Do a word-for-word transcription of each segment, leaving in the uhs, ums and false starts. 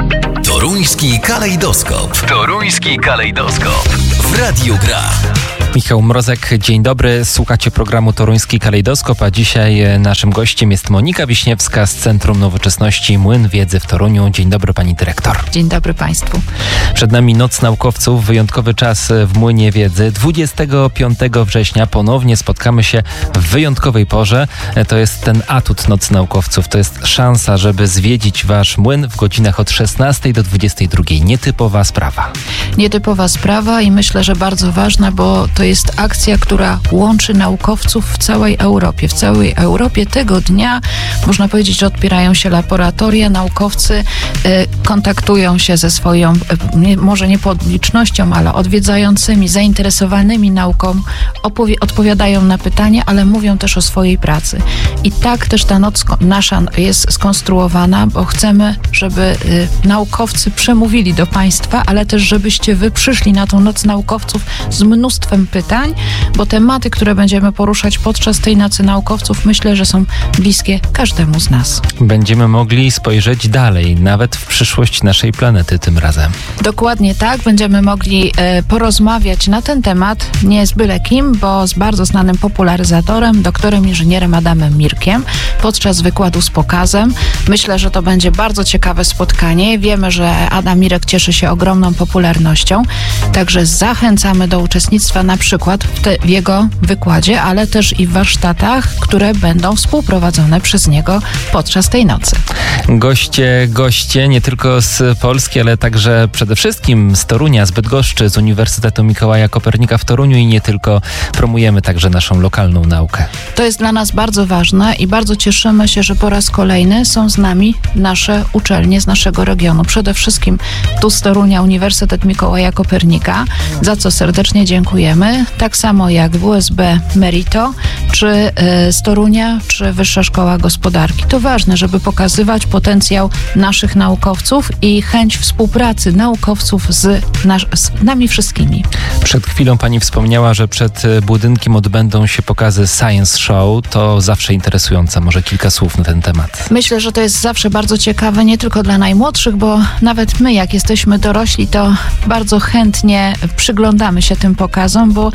Toruński kalejdoskop. Toruński kalejdoskop. W Radiu Gra. Michał Mrozek, dzień dobry. Słuchacie programu Toruński Kalejdoskop, a dzisiaj naszym gościem jest Monika Wiśniewska z Centrum Nowoczesności Młyn Wiedzy w Toruniu. Dzień dobry, pani dyrektor. Dzień dobry państwu. Przed nami Noc Naukowców, wyjątkowy czas w Młynie Wiedzy. dwudziestego piątego września ponownie spotkamy się w wyjątkowej porze. To jest ten atut Nocy Naukowców. To jest szansa, żeby zwiedzić wasz młyn w godzinach od szesnastej do dwudziestej drugiej. Nietypowa sprawa. Nietypowa sprawa i myślę, że bardzo ważna, bo to jest akcja, która łączy naukowców w całej Europie. W całej Europie tego dnia, można powiedzieć, że otwierają się laboratoria, naukowcy y, kontaktują się ze swoją, y, nie, może nie publicznością, ale odwiedzającymi, zainteresowanymi nauką, opowie- odpowiadają na pytania, ale mówią też o swojej pracy. I tak też ta noc nasza jest skonstruowana, bo chcemy, żeby y, naukowcy przemówili do państwa, ale też żebyście wy przyszli na tą Noc Naukowców z mnóstwem pytań, bo tematy, które będziemy poruszać podczas tej Nocy Naukowców, myślę, że są bliskie każdemu z nas. Będziemy mogli spojrzeć dalej, nawet w przyszłość naszej planety tym razem. Dokładnie tak. Będziemy mogli e, porozmawiać na ten temat, nie z byle kim, bo z bardzo znanym popularyzatorem, doktorem inżynierem Adamem Mirkiem, podczas wykładu z pokazem. Myślę, że to będzie bardzo ciekawe spotkanie. Wiemy, że Adam Mirek cieszy się ogromną popularnością, także zachęcamy do uczestnictwa na przykład w, te, w jego wykładzie, ale też i w warsztatach, które będą współprowadzone przez niego podczas tej nocy. Goście, goście nie tylko z Polski, ale także przede wszystkim z Torunia, z Bydgoszczy, z Uniwersytetu Mikołaja Kopernika w Toruniu i nie tylko. Promujemy także naszą lokalną naukę. To jest dla nas bardzo ważne i bardzo cieszymy się, że po raz kolejny są z nami nasze uczelnie z naszego regionu. Przede wszystkim tu z Torunia Uniwersytet Mikołaja Kopernika, za co serdecznie dziękujemy. Tak samo jak W S B Merito, czy y, z Torunia, czy Wyższa Szkoła Gospodarki. To ważne, żeby pokazywać potencjał naszych naukowców i chęć współpracy naukowców z, nas, z nami wszystkimi. Przed chwilą pani wspomniała, że przed budynkiem odbędą się pokazy Science Show. To zawsze interesujące. Może kilka słów na ten temat. Myślę, że to jest zawsze bardzo ciekawe, nie tylko dla najmłodszych, bo nawet my, jak jesteśmy dorośli, to bardzo chętnie przyglądamy się tym pokazom, bo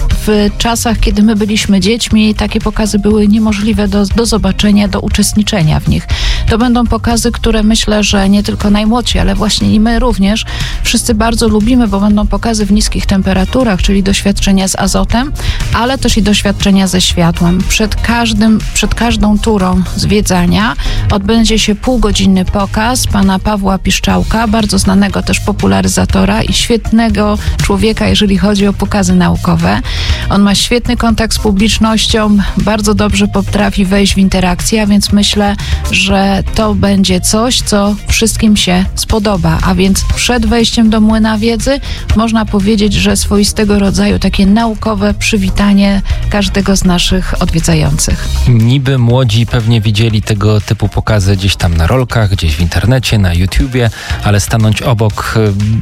w czasach, kiedy my byliśmy dziećmi, takie pokazy były niemożliwe do, do zobaczenia, do uczestniczenia w nich. To będą pokazy, które myślę, że nie tylko najmłodsi, ale właśnie i my również wszyscy bardzo lubimy, bo będą pokazy w niskich temperaturach, czyli doświadczenia z azotem, ale też i doświadczenia ze światłem. Przed każdym, przed każdą turą zwiedzania odbędzie się półgodzinny pokaz pana Pawła Piszczałka, bardzo znanego też popularyzatora i świetnego człowieka, jeżeli chodzi o pokazy naukowe. On ma świetny kontakt z publicznością, bardzo dobrze potrafi wejść w interakcję, a więc myślę, że to będzie coś, co wszystkim się spodoba. A więc przed wejściem do Młyna Wiedzy można powiedzieć, że swoistego rodzaju takie naukowe przywitanie każdego z naszych odwiedzających. Niby młodzi pewnie widzieli tego typu pokazy gdzieś tam na rolkach, gdzieś w internecie, na YouTubie, ale stanąć obok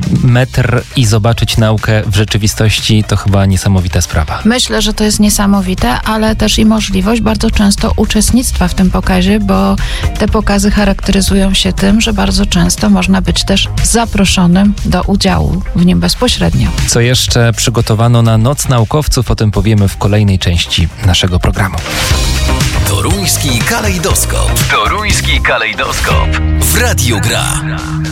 metr i zobaczyć naukę w rzeczywistości to chyba niesamowita sprawa. Myślę, że to jest niesamowite, ale też i możliwość bardzo często uczestnictwa w tym pokazie, bo te pokazy charakteryzują się tym, że bardzo często można być też zaproszonym do udziału w nim bezpośrednio. Co jeszcze przygotowano na Noc Naukowców, o tym powiemy w kolejnej części naszego programu. Toruński kalejdoskop. Toruński kalejdoskop. W Radiu Gra.